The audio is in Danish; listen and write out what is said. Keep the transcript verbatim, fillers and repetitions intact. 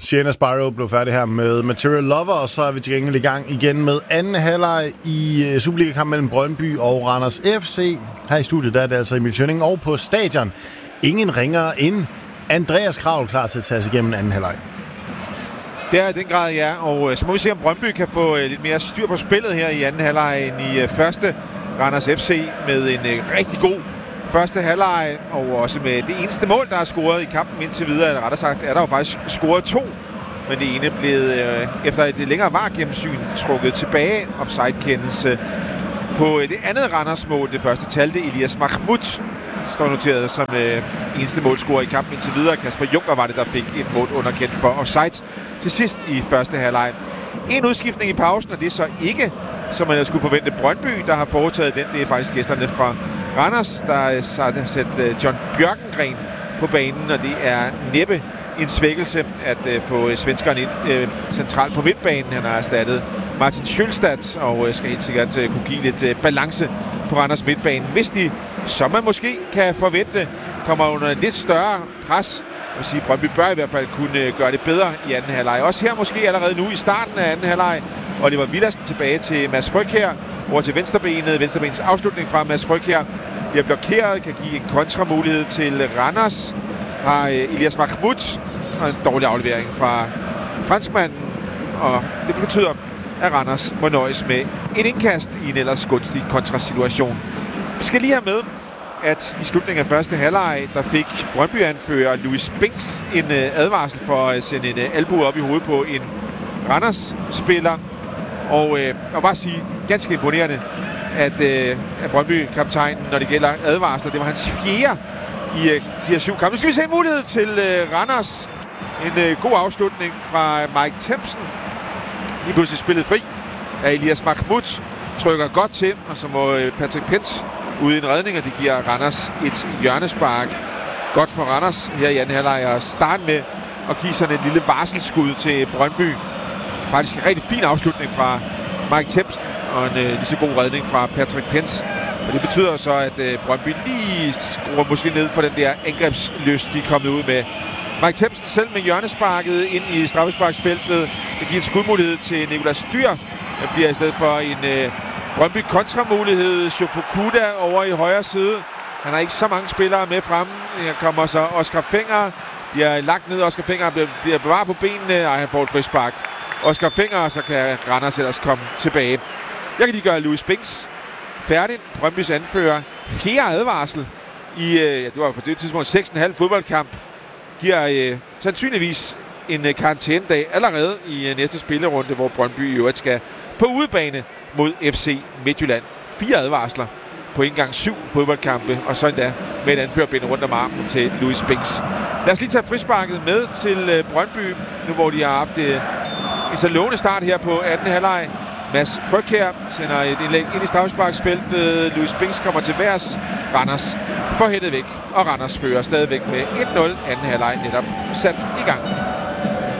Sienna Spyro blev færdig her med Material Lover, og så er vi til gengæld i gang igen med anden halvleg i Superliga-kamp mellem Brøndby og Randers F C. Her i studiet der er det altså Emil Tjønning, og på stadion ingen ringere end Andreas Kraul klar til at tage sig igennem anden halvleg. Det er i den grad, ja, og så må vi se, om Brøndby kan få lidt mere styr på spillet her i anden halvleg end i første. Randers F C med en rigtig god første halvleg, og også med det eneste mål, der er scoret i kampen indtil videre. Eller rettere sagt, er der jo faktisk scoret to, men det ene blev øh, efter et længere VAR-gennemsyn trukket tilbage. Offside-kendelse på det andet Randers-mål. Det første talte Elias Mahmoud, står noteret som øh, eneste målscorer i kampen indtil videre. Kasper Junker var det, der fik et mål underkendt for offside til sidst i første halvleg. En udskiftning i pausen, og det er så ikke, som man skulle forvente, Brøndby, der har foretaget den. Det er faktisk gæsterne fra Randers, der har sat John Bjørkengren på banen, og det er næppe en svækkelse at uh, få svenskeren ind uh, centralt på midtbanen. Han har erstattet Martin Schølstad og uh, skal helt sikkert uh, kunne give lidt uh, balance på Randers midtbane. Hvis de, som man måske kan forvente, kommer under lidt større pres. Jeg vil sige, Brøndby bør i hvert fald kunne uh, gøre det bedre i anden halvleg. Også her måske allerede nu i starten af anden halvleg. Oliver Villadsen tilbage til Mads Frøkjær. Over til venstrebenet. Venstrebenets afslutning fra Mads Frøkjær bliver blokeret. Kan give en kontramulighed til Randers. Har Elias Mahmoud og en dårlig aflevering fra franskmanden. Og det betyder, at Randers må nøjes med et indkast i en ellers gunstig kontrasituation. Vi skal lige have med, at i slutningen af første halvleg, der fik Brøndby-anfører Louis Binks en advarsel for at sende en albue op i hovedet på en Randers-spiller. Og øh, jeg bare sige, ganske imponerende, at, øh, at Brøndby-kaptajnen, når det gælder advarsler, det var hans fjerde i øh, de her syv kampe. Nu skal vi se en mulighed til øh, Randers. En øh, god afslutning fra Mike Tempsen. Lige pludselig spillet fri af Elias Mahmoud. Trykker godt til, og så må øh, Patrick Pence ud i en redning, og det giver Randers et hjørnespark. Godt for Randers her i anden halvleg at starte med at give sådan et lille varselsskud til Brøndby. Faktisk en rigtig fin afslutning fra Mike Tempsen og en øh, lige så god redning fra Patrick Pence. Og det betyder så, at øh, Brøndby lige skruer måske ned for den der angrebslyst, de er kommet ud med. Mike Tempsen selv med hjørnesparket ind i straffesparksfeltet. Det giver en skudmulighed til Nicolas Dyr. Det bliver i stedet for en øh, Brøndby kontramulighed. Shofukuda over i højre side. Han har ikke så mange spillere med fremme. Her kommer så Oscar Fenger. Bliver lagt ned. Oscar Fenger bliver, bliver bevaret på benene. Ej, han får et frispark. Oscar Fenger, og så kan Randers ellers komme tilbage. Jeg kan lige gøre Louis Binks færdig. Brøndbys anfører. Fjerde advarsel i, øh, ja, det var på det tidspunkt seks komma fem fodboldkamp. Giver øh, sandsynligvis en øh, karantænedag allerede i øh, næste spillerunde, hvor Brøndby i øvrigt skal på udebane mod F C Midtjylland. Fire advarsler på en gang syv fodboldkampe, og så endda med et anførerbind rundt om armen til Louis Binks. Lad os lige tage frisparket med til øh, Brøndby, nu hvor de har haft øh, en så lovende start her på anden halvleg. Mads Frøkjær sender et indlæg ind i straffesparksfeltet. Louis Binks kommer til værs. Randers får hættet væk, og Randers fører stadigvæk med et nul. Anden halvleg netop sat i gang.